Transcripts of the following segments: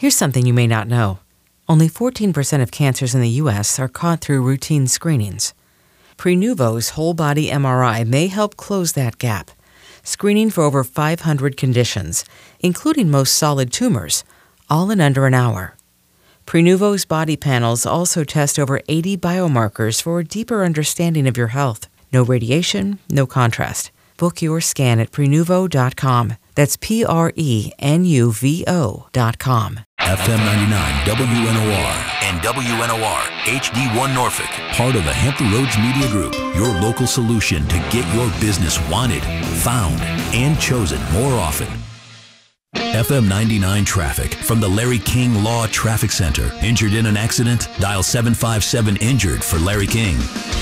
Here's something you may not know. Only 14% of cancers in the U.S. are caught through routine screenings. Prenuvo's whole-body MRI may help close that gap, screening for over 500 conditions, including most solid tumors, all in under an hour. Prenuvo's body panels also test over 80 biomarkers for a deeper understanding of your health. No radiation, no contrast. Book your scan at Prenuvo.com. That's Prenuvo.com. FM 99 WNOR and WNOR HD1 Norfolk. Part of the Hampton Roads Media Group. Your local solution to get your business wanted, found, and chosen more often. FM 99 traffic from the Larry King Law Traffic Center. Injured in an accident? Dial 757-INJURED for Larry King.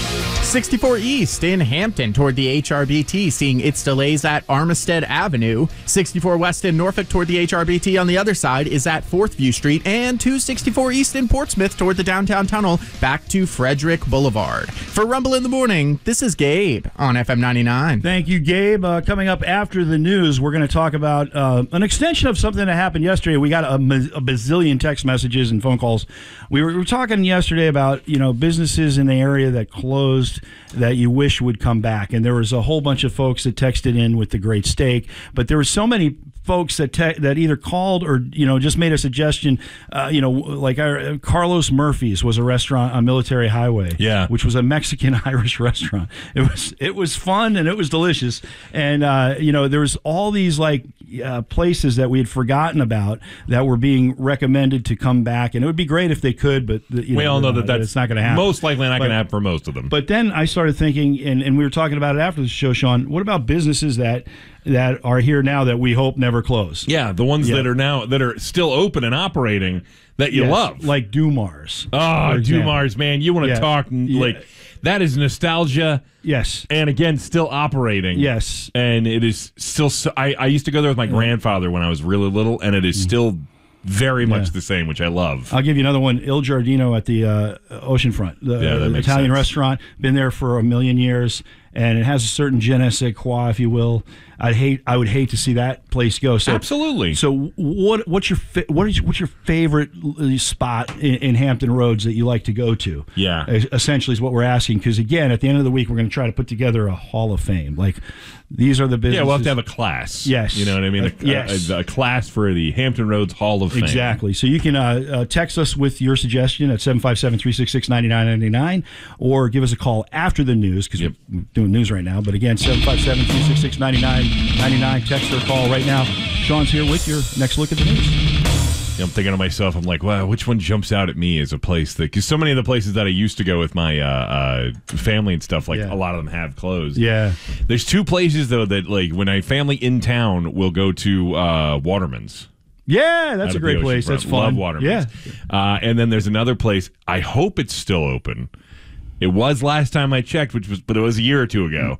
64 East in Hampton toward the HRBT, seeing its delays at Armistead Avenue. 64 West in Norfolk toward the HRBT on the other side is at 4th View Street. And 264 East in Portsmouth toward the downtown tunnel back to Frederick Boulevard. For Rumble in the Morning, this is Gabe on FM 99. Thank you, Gabe. Coming up after the news, we're going to talk about an extension of something that happened yesterday. We got a bazillion text messages and phone calls. We were talking yesterday about, businesses in the area that closed that you wish would come back. And there was a whole bunch of folks that texted in with the great steak. But there were so many folks that either called or, just made a suggestion. Like Carlos Murphy's was a restaurant on Military Highway. Yeah. Which was a Mexican-Irish restaurant. It was fun and it was delicious. And, there was all these places that we had forgotten about that were being recommended to come back. And it would be great if they could, but we all know that it's not going to happen. Most likely not going to happen for most of them. But then I started thinking, and we were talking about it after the show, Sean, what about businesses that are here now that we hope never close? Yeah, the ones that are still open and operating that you love. Like Dumars. Oh, Dumars, man. You want to talk that is nostalgia. Yes. And again, still operating. Yes. And it is still I used to go there with my grandfather when I was really little, and it is still very much the same, which I love. I'll give you another one. Il Giardino at the oceanfront, the Italian restaurant. Been there for a million years, and it has a certain je ne sais quoi, if you will. I would hate to see that place go. So, absolutely. So what's your favorite spot in Hampton Roads that you like to go to? Yeah. Essentially is what we're asking, because again, at the end of the week, we're going to try to put together a Hall of Fame. Like, these are the businesses. Yeah, we'll have to have a class. Yes. You know what I mean? A class for the Hampton Roads Hall of Fame. Exactly. So you can text us with your suggestion at 757-366-9999 or give us a call after the news, because we're doing news right now. But again, 757-366-9999. Text or call right now. Sean's here with your next look at the news. I'm thinking to myself, I'm like, wow, which one jumps out at me as a place that, because so many of the places that I used to go with my family and stuff, a lot of them have closed. Yeah. There's two places, though, that when my family in town will go to Waterman's. Yeah, that's a great place. That's fun. Love Waterman's. Yeah. And then there's another place. I hope it's still open. It was last time I checked, but it was a year or two ago.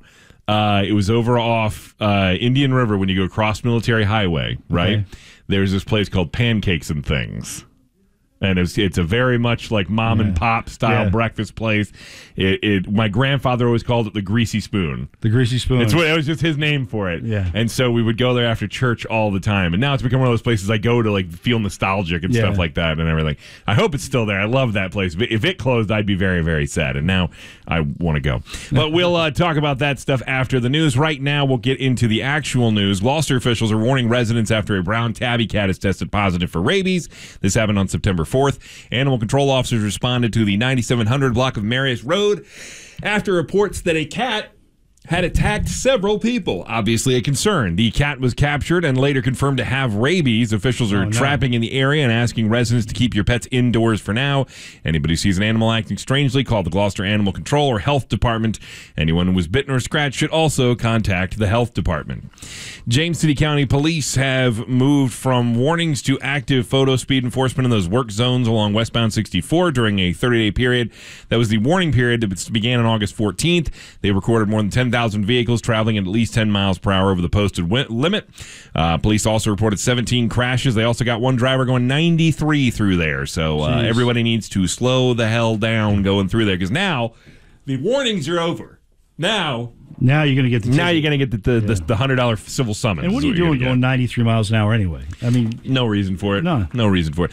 It was over off Indian River when you go across Military Highway, right? Okay. There's this place called Pancakes and Things. And it's a very much like mom and pop style breakfast place. My grandfather always called it the Greasy Spoon. The Greasy Spoon. It was just his name for it. Yeah. And so we would go there after church all the time. And now it's become one of those places I go to feel nostalgic and stuff like that and everything. I hope it's still there. I love that place. But if it closed, I'd be very, very sad. And now I want to go. But we'll talk about that stuff after the news. Right now, we'll get into the actual news. Gloucester officials are warning residents after a brown tabby cat has tested positive for rabies. This happened on September 4th. Animal control officers responded to the 9700 block of Marius Road after reports that a cat had attacked several people. Obviously a concern. The cat was captured and later confirmed to have rabies. Officials are trapping in the area and asking residents to keep your pets indoors for now. Anybody who sees an animal acting strangely, call the Gloucester Animal Control or Health Department. Anyone who was bitten or scratched should also contact the Health Department. James City County Police have moved from warnings to active photo speed enforcement in those work zones along westbound 64 during a 30-day period. That was the warning period that began on August 14th. They recorded more than 10,000 vehicles traveling at least 10 miles per hour over the posted limit. Police also reported 17 crashes. They also got one driver going 93 through there. So everybody needs to slow the hell down going through there, because now the warnings are over. Now you're going to get the $100 civil summons. And what are you doing going 93 miles an hour anyway? I mean, no reason for it. No reason for it.